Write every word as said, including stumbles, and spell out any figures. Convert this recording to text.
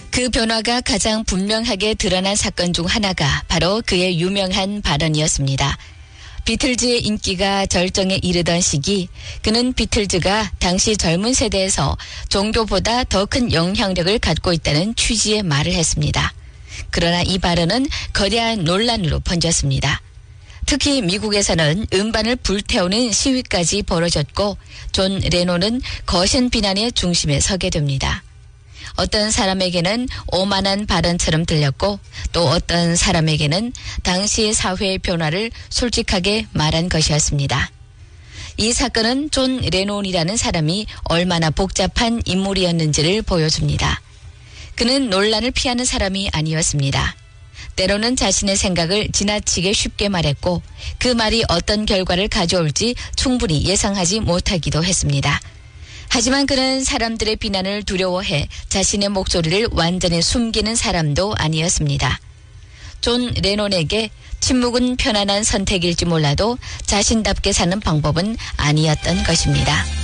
그 변화가 가장 분명하게 드러난 사건 중 하나가 바로 그의 유명한 발언이었습니다. 비틀즈의 인기가 절정에 이르던 시기 그는 비틀즈가 당시 젊은 세대에서 종교보다 더 큰 영향력을 갖고 있다는 취지의 말을 했습니다. 그러나 이 발언은 거대한 논란으로 번졌습니다. 특히 미국에서는 음반을 불태우는 시위까지 벌어졌고 존 레논은 거센 비난의 중심에 서게 됩니다. 어떤 사람에게는 오만한 발언처럼 들렸고 또 어떤 사람에게는 당시의 사회의 변화를 솔직하게 말한 것이었습니다. 이 사건은 존 레논이라는 사람이 얼마나 복잡한 인물이었는지를 보여줍니다. 그는 논란을 피하는 사람이 아니었습니다. 때로는 자신의 생각을 지나치게 쉽게 말했고 그 말이 어떤 결과를 가져올지 충분히 예상하지 못하기도 했습니다. 하지만 그는 사람들의 비난을 두려워해 자신의 목소리를 완전히 숨기는 사람도 아니었습니다. 존 레논에게 침묵은 편안한 선택일지 몰라도 자신답게 사는 방법은 아니었던 것입니다.